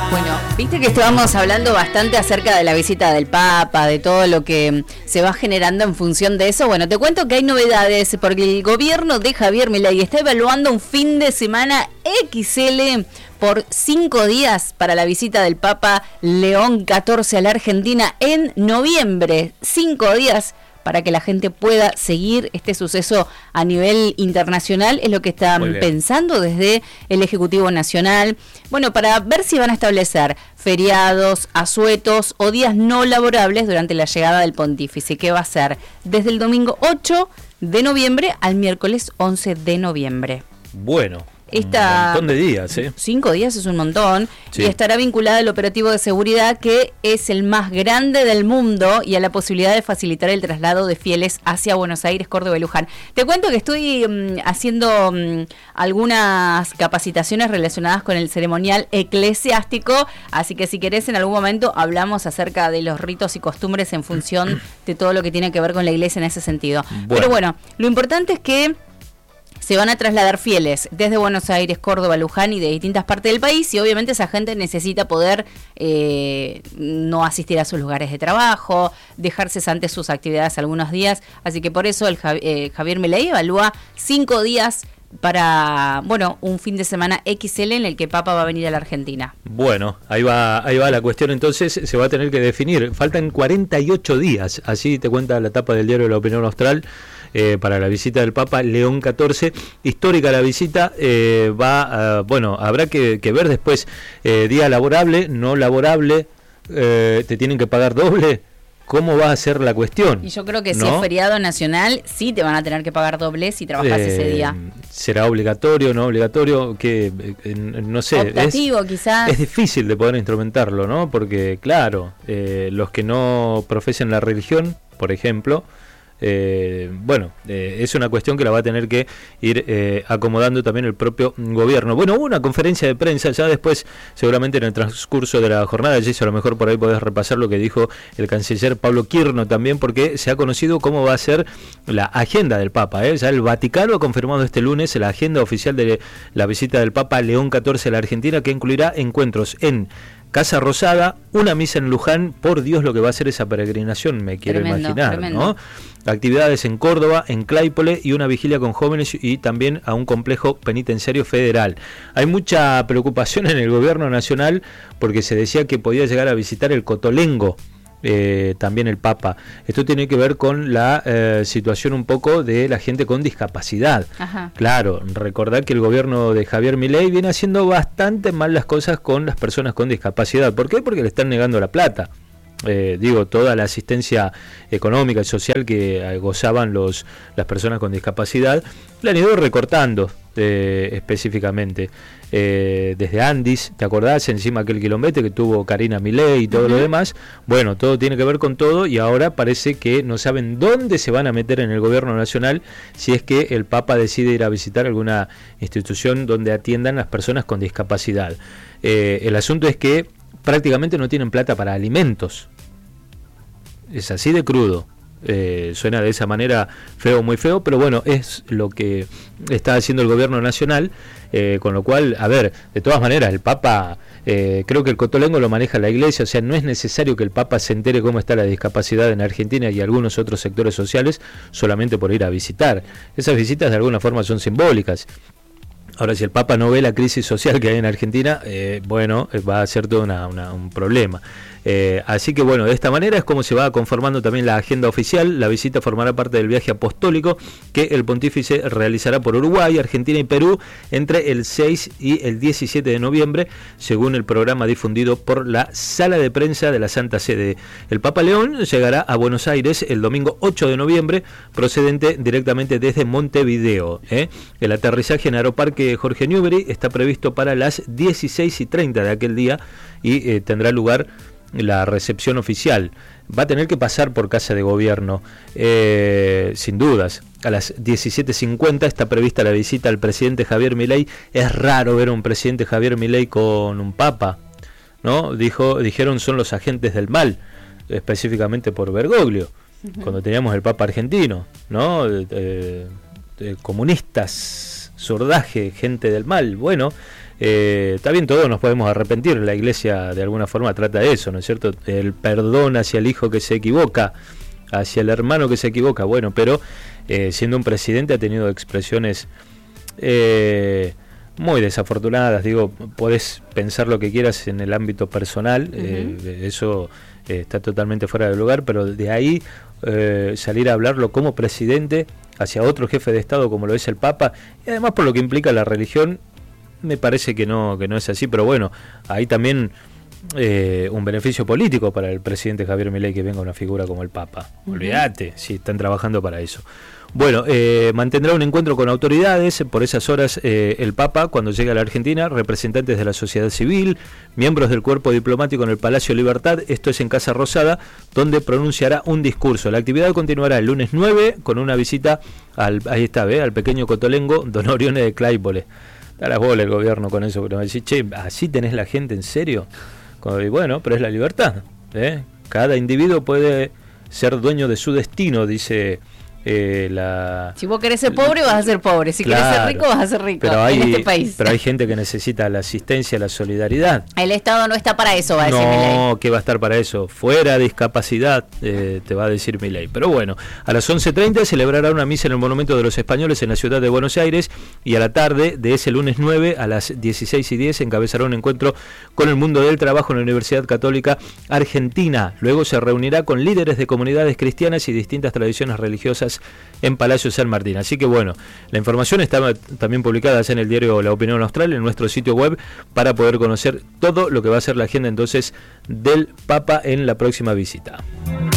Bueno, viste que estábamos hablando bastante acerca de la visita del Papa, de todo lo que se va generando en función de eso. Bueno, te cuento que hay novedades porque el gobierno de Javier Milei está evaluando un fin de semana XL por 5 días para la visita del Papa León XIV a la Argentina en noviembre. 5 días para que la gente pueda seguir este suceso a nivel internacional, es lo que están pensando desde el Ejecutivo Nacional. Bueno, para ver si van a establecer feriados, asuetos o días no laborables durante la llegada del pontífice, que va a ser desde el domingo 8 de noviembre al miércoles 11 de noviembre. Bueno. Un montón de días, 5 días es un montón, sí. Y estará vinculada al operativo de seguridad que es el más grande del mundo y a la posibilidad de facilitar el traslado de fieles hacia Buenos Aires, Córdoba y Luján. Te cuento que estoy haciendo algunas capacitaciones relacionadas con el ceremonial eclesiástico, así que si querés en algún momento hablamos acerca de los ritos y costumbres en función de todo lo que tiene que ver con la iglesia en ese sentido. Pero bueno, lo importante es que se van a trasladar fieles desde Buenos Aires, Córdoba, Luján y de distintas partes del país, y obviamente esa gente necesita poder no asistir a sus lugares de trabajo, dejar cesantes sus actividades algunos días, así que por eso el Javier Milei evalúa 5 días para, bueno, un fin de semana XL en el que Papa va a venir a la Argentina. Bueno, ahí va la cuestión, entonces se va a tener que definir. Faltan 48 días, así te cuenta la tapa del diario de La Opinión Austral, para la visita del Papa León XIV. Histórica la visita, bueno, habrá que ver después, día laborable, no laborable, te tienen que pagar doble. ¿Cómo va a ser la cuestión? Y yo creo que si es feriado nacional, sí te van a tener que pagar doble si trabajas ese día. ¿Será obligatorio, no obligatorio? Que no sé. Optativo, quizás. Es difícil de poder instrumentarlo, ¿no? Porque, claro, los que no profesen la religión, por ejemplo, es una cuestión que la va a tener que ir acomodando también el propio gobierno. Bueno, hubo una conferencia de prensa, ya después seguramente en el transcurso de la jornada, Jess, a lo mejor por ahí podés repasar lo que dijo el canciller Pablo Quirno también, porque se ha conocido cómo va a ser la agenda del Papa, ya el Vaticano ha confirmado este lunes la agenda oficial de la visita del Papa León XIV a la Argentina, que incluirá encuentros en Casa Rosada, una misa en Luján. Por Dios, lo que va a ser esa peregrinación, me quiero imaginar, ¿no? Actividades en Córdoba, en Claypole y una vigilia con jóvenes y también a un complejo penitenciario federal. Hay mucha preocupación en el gobierno nacional porque se decía que podía llegar a visitar el Cotolengo, también el Papa. Esto tiene que ver con la situación un poco de la gente con discapacidad. Ajá. Claro, recordad que el gobierno de Javier Milei viene haciendo bastante mal las cosas con las personas con discapacidad. ¿Por qué? Porque le están negando la plata. Toda la asistencia económica y social que gozaban las personas con discapacidad, la han ido recortando específicamente. Desde Andis, ¿te acordás? Encima aquel quilombete que tuvo Karina Milei y todo lo demás. Bueno, todo tiene que ver con todo y ahora parece que no saben dónde se van a meter en el gobierno nacional si es que el Papa decide ir a visitar alguna institución donde atiendan a las personas con discapacidad. El asunto es que prácticamente no tienen plata para alimentos. Es así de crudo. Suena de esa manera feo, muy feo, pero bueno, es lo que está haciendo el gobierno nacional, con lo cual, a ver, de todas maneras, el Papa, creo que el Cotolengo lo maneja la iglesia, o sea, no es necesario que el Papa se entere cómo está la discapacidad en Argentina y algunos otros sectores sociales solamente por ir a visitar. Esas visitas de alguna forma son simbólicas. Ahora, si el Papa no ve la crisis social que hay en Argentina, va a ser todo un problema. Así que bueno, de esta manera es como se va conformando también la agenda oficial. La visita formará parte del viaje apostólico que el pontífice realizará por Uruguay, Argentina y Perú entre el 6 y el 17 de noviembre, según el programa difundido por la Sala de Prensa de la Santa Sede. El Papa León llegará a Buenos Aires el domingo 8 de noviembre, procedente directamente desde Montevideo. El aterrizaje en Aeroparque Jorge Newbery está previsto para las 16:30 de aquel día y tendrá lugar la recepción oficial. Va a tener que pasar por Casa de Gobierno, sin dudas. A las 17:50 está prevista la visita al presidente Javier Milei. Es raro ver a un presidente Javier Milei con un papa, ¿no? Dijeron son los agentes del mal, específicamente por Bergoglio, cuando teníamos el papa argentino, ¿no? Comunistas, surdaje, gente del mal. Bueno, está bien, todos nos podemos arrepentir, la Iglesia de alguna forma trata de eso, ¿no es cierto? El perdón hacia el hijo que se equivoca, hacia el hermano que se equivoca, bueno, pero siendo un presidente ha tenido expresiones muy desafortunadas, digo, podés pensar lo que quieras en el ámbito personal, eso está totalmente fuera de lugar, pero de ahí salir a hablarlo como presidente hacia otro jefe de Estado como lo es el Papa, y además por lo que implica la religión, me parece que no es así, pero bueno, hay también un beneficio político para el presidente Javier Milei que venga una figura como el Papa. Olvídate, si están trabajando para eso. Bueno, mantendrá un encuentro con autoridades por esas horas el Papa cuando llegue a la Argentina, representantes de la sociedad civil, miembros del cuerpo diplomático en el Palacio Libertad, esto es en Casa Rosada, donde pronunciará un discurso. La actividad continuará el lunes 9 con una visita al pequeño cotolengo Don Orione de Claypole. Da las bolas el gobierno con eso, pero me decís, che, ¿así tenés la gente en serio? Y bueno, pero es la libertad, ¿eh? Cada individuo puede ser dueño de su destino, dice si vos querés ser pobre vas a ser pobre, si querés ser rico vas a ser rico en este país. Pero hay gente que necesita la asistencia, la solidaridad. El Estado no está para eso, va a decir Milei. No, ¿qué va a estar para eso? Fuera discapacidad, te va a decir Milei. Pero bueno, a las 11:30 celebrará una misa en el Monumento de los Españoles en la ciudad de Buenos Aires, y a la tarde de ese lunes 9 a las 16:10 encabezará un encuentro con el mundo del trabajo en la Universidad Católica Argentina. Luego se reunirá con líderes de comunidades cristianas y distintas tradiciones religiosas en Palacio San Martín. Así que bueno, la información está también publicada en el diario La Opinión Austral, en nuestro sitio web, para poder conocer todo lo que va a ser la agenda entonces del Papa en la próxima visita.